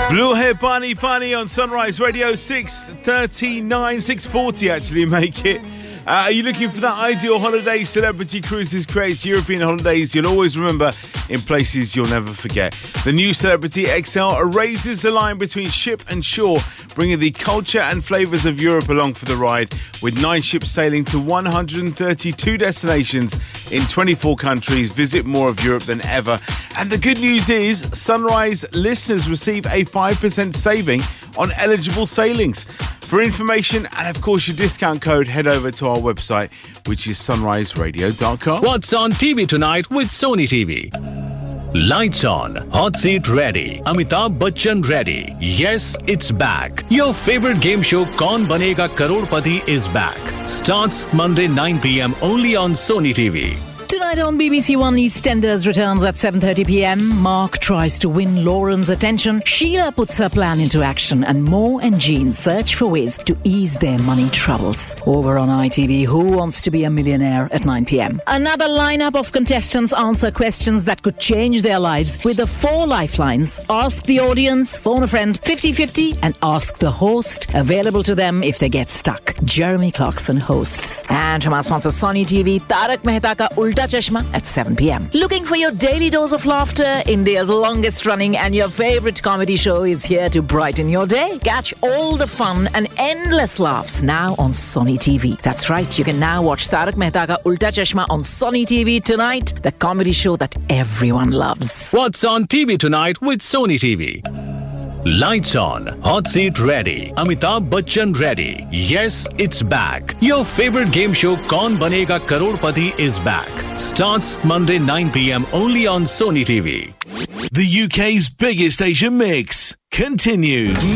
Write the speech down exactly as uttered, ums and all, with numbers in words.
Blue Hair Bunny Bunny on Sunrise Radio, six thirty-nine, six forty actually make it. Uh, are you looking for that ideal holiday? Celebrity Cruises creates European holidays you'll always remember in places you'll never forget. The new Celebrity X L erases the line between ship and shore, bringing the culture and flavours of Europe along for the ride, with nine ships sailing to one hundred thirty-two destinations in twenty-four countries. Visit more of Europe than ever. And the good news is, Sunrise listeners receive a five percent saving on eligible sailings. For information and, of course, your discount code, head over to our website, which is sunrise radio dot com. What's on T V tonight with Sony T V? Lights on, hot seat ready, Amitabh Bachchan ready. Yes, it's back. Your favorite game show Kaun Banega Crorepati is back. Starts Monday nine p.m. only on Sony T V. Tonight on B B C One, EastEnders returns at seven thirty p.m. Mark tries to win Lauren's attention. Sheila puts her plan into action. And Mo and Jean search for ways to ease their money troubles. Over on I T V, Who Wants to Be a Millionaire at nine p.m. Another lineup of contestants answer questions that could change their lives with the four lifelines. Ask the audience, phone a friend, fifty-fifty, and ask the host. Available to them if they get stuck. Jeremy Clarkson hosts. And from our sponsor Sony T V, Tarak Mehta Ka Ulta Chashma at seven p.m. Looking for your daily dose of laughter? India's longest running and your favorite comedy show is here to brighten your day. Catch all the fun and endless laughs now on Sony T V. That's right, you can now watch Tarak Mehta Ka Ulta Chashma on Sony T V tonight, the comedy show that everyone loves. What's on T V tonight with Sony T V? Lights on, hot seat ready, Amitabh Bachchan ready. Yes, it's back. Your favorite game show Kaun Banega Crorepati is back. Starts Monday nine p.m. only on Sony T V. The U K's biggest Asian mix continues.